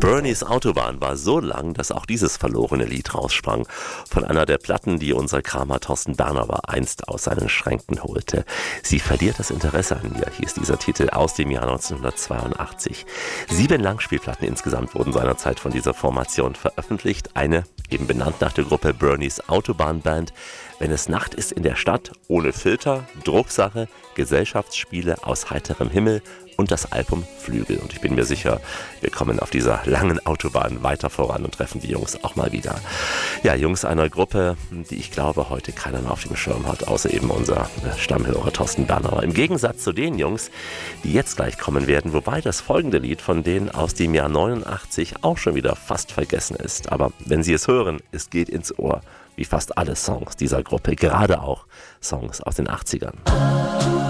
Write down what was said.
Bernies Autobahn war so lang, dass auch dieses verlorene Lied raussprang. Von einer der Platten, die unser Kramer Thorsten Bernauer einst aus seinen Schränken holte. Sie verliert das Interesse an mir, hieß dieser Titel aus dem Jahr 1982. 7 Langspielplatten insgesamt wurden seinerzeit von dieser Formation veröffentlicht. Eine, eben benannt nach der Gruppe Bernies Autobahnband. Wenn es Nacht ist in der Stadt, ohne Filter, Drucksache, Gesellschaftsspiele aus heiterem Himmel und das Album Flügel. Und ich bin mir sicher, wir kommen auf dieser langen Autobahn weiter voran und treffen die Jungs auch mal wieder. Ja, Jungs einer Gruppe, die ich glaube heute keiner mehr auf dem Schirm hat, außer eben unser Stammhörer Thorsten Bernauer. Im Gegensatz zu den Jungs, die jetzt gleich kommen werden, wobei das folgende Lied von denen aus dem Jahr 89 auch schon wieder fast vergessen ist. Aber wenn Sie es hören, es geht ins Ohr, wie fast alle Songs dieser Gruppe, gerade auch Songs aus den 80ern.